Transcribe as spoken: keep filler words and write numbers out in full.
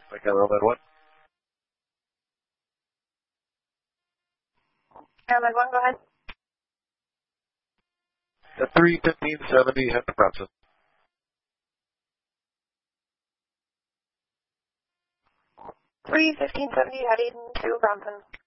I got all that one. Airline one, go ahead. At three fifteen seventy, head to Bronson. three fifteen seventy heading to Bronson.